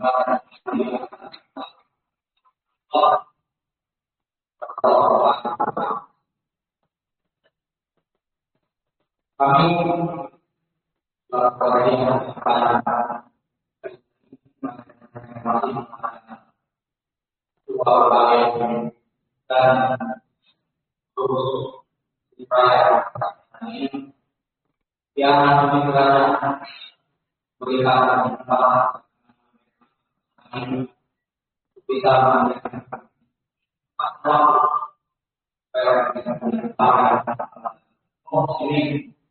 dan terus dipercaya ini yang juga berikan manfaat bisa menjadi faktor supaya bisa menjadi muslim